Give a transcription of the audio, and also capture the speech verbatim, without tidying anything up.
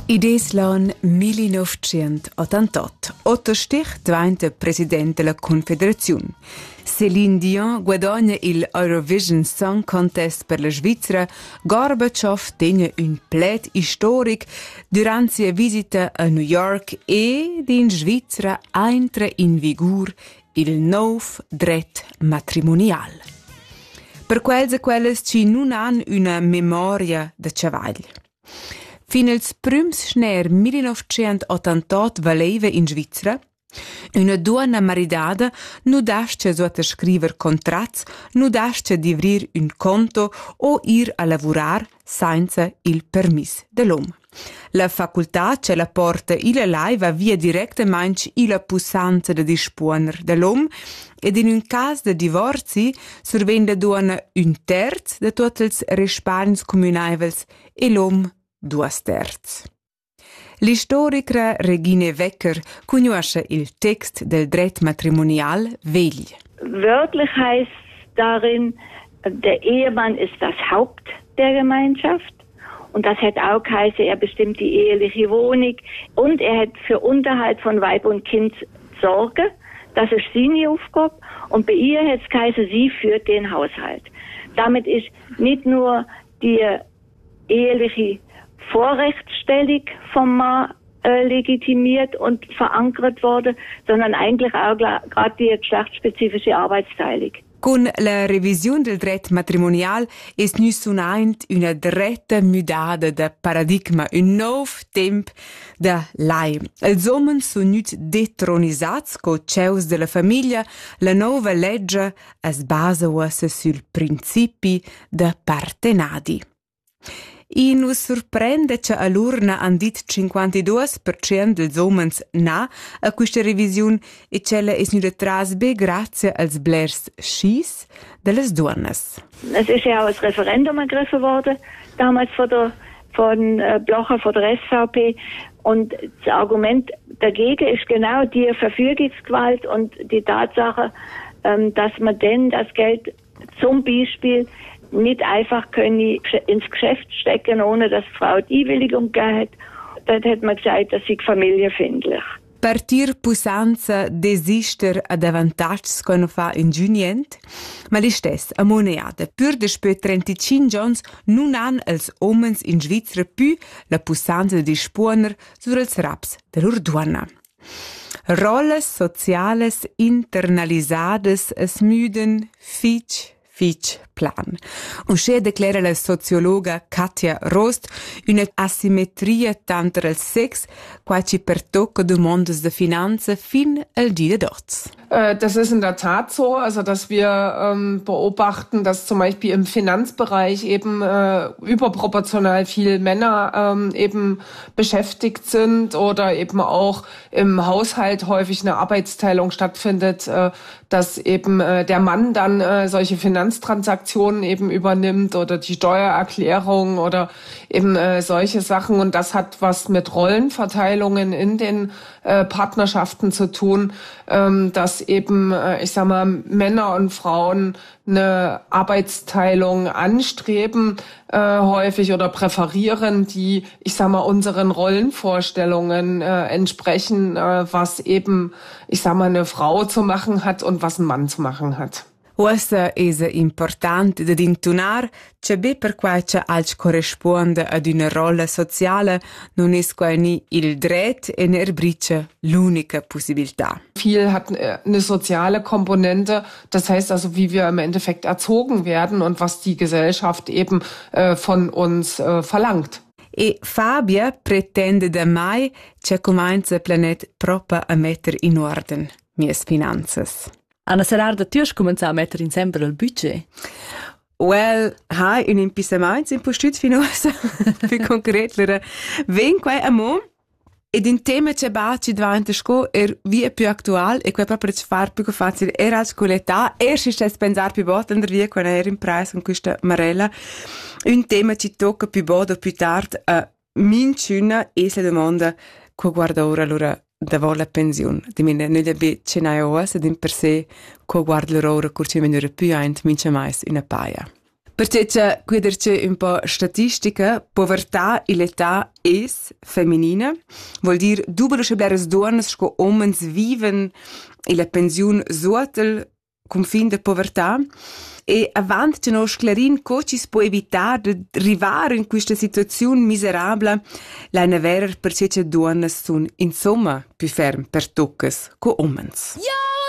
Ides l'an millinovecentottantotto, Otto Stich diventa president della Confederazione. Céline Dion guadagna il Eurovision Song Contest per la Svizzera. Gorbaciov tegna un pled storic durante sua visita a New York e in Svizzera entra in vigor il nuovo dret matrimonial. Per quels e quelles ci non hanno una memoria de chavaglia. Fin als prüms schner millinovecentottantotto valeva in Svizzera, una donna maridada nu dasce sotto scriver contrats, nu dasce divrir un conto o ir a lavorar senza il permis dell'uomo. La facoltà ce la porta ila lei va via direttamente ila pussanza de disponer dell'uomo ed in un caso de divorzi survende donna un terz de tutti els risparmis comunaivels e l'uomo due terz. L'istorica Regine Wecker conosce il text del dret matrimonial vegl. Wörtlich heißt darin, der Ehemann ist das Haupt der Gemeinschaft. Und das hätte auch geheißen, er bestimmt die eheliche Wohnung und er hat für Unterhalt von Weib und Kind Sorge. Das ist seine Aufgabe. Und bei ihr hat es geheißen, sie führt den Haushalt. Damit ist nicht nur die eheliche Vorrechtsstellung vom Mann äh, legitimiert und verankert worden, sondern eigentlich auch gerade die geschlechtsspezifische Arbeitsteilung. Con la revisione del dret matrimonial es nu sunaint una dretta mudada de paradigma, un nou temp de lai. Els homens sun nut detronisats co ceus de la famiglia, la nova legge es basa uassa sul principi de partenadi. I nu surprende che all'urna han dit cinquantadue per cento dels homens na a questa revisione e cella es nu detras be grazie als blers schis delles donnes. Es ist ja auch ein Referendum ergriffen worden, damals von der von äh, Blocher, von der S V P. Und das Argument dagegen ist genau die Verfügungsgewalt und die Tatsache, ähm, dass man denn das Geld zum Beispiel nicht einfach können ins Geschäft stecken, ohne dass die Frau die Einwilligung gegeben hat. Dort hat man gesagt, das sei familienfindlich. Partir pusanza desister ad avantags quando fa ingenient, ma li stess a moneada. Pur despö trentacinque giorns nun han els omens in Svizzera più la pusanza di disponer sur els raps de lur duana. Rolles sociales internalisades es müden fitch Fitch plan. Und sche declara la sociologa Katja Rost una asimmetria tanto al sex, qua ci pertocca du mondes de Finanzen fin al di de dots. Das ist in der Tat so, also dass wir ähm, beobachten, dass zum Beispiel im Finanzbereich eben äh, überproportional viel Männer ähm, eben beschäftigt sind oder eben auch im Haushalt häufig eine Arbeitsteilung stattfindet, äh, dass eben äh, der Mann dann äh, solche Finanztransaktionen eben übernimmt oder die Steuererklärung oder eben äh, solche Sachen, und das hat was mit Rollenverteilungen in den äh, Partnerschaften zu tun, ähm, dass eben, äh, ich sag mal, Männer und Frauen eine Arbeitsteilung anstreben, äh, häufig oder präferieren, die, ich sag mal, unseren Rollenvorstellungen äh, entsprechen, äh, was eben, ich sag mal, eine Frau zu machen hat und was ein Mann zu machen hat. Uessa es important de intunar che be per quai che alc corresponde ad una rolla sociale non es quai ni il dret e ne erbrice l'unica possibilità. Viel hat eine soziale Komponente, das heißt also, wie wir im Endeffekt erzogen werden und was die Gesellschaft eben äh, von uns äh, verlangt. E Fabia pretende da mai che comincia il planet proprio a mettere in ordine mias finanzas. Anna Serarda, tu hai cominciato a mettere insieme il budget? Well, hai un impissamento in postut finosa, più concreto. Ven qua a mo, ed in tema che baci davanti sco er via più attuale e qua proprio ci far più facile era al scoletta e si sta pensare più botta andare via quando era in price con questa marella. Un tema ci tocca più botta più tardi a minciuna e se domanda co guarda ora allora da la pensione. Di mine non le be ce n'hai oas ed in per sé co guarda l'ora curci menure più ent mince mais una paia. Perché qui un po' statistica, povertà e l'età es femminina, vuol dire dubito che bleres donnes sco omens viven e la pensione sotto il confine de povertà. E avant che nos clarin co ci si può evitare di arrivare in questa situazione miserabile, la ne verer perché che donnes sono insomma più ferm per toccas co omens. Yeah!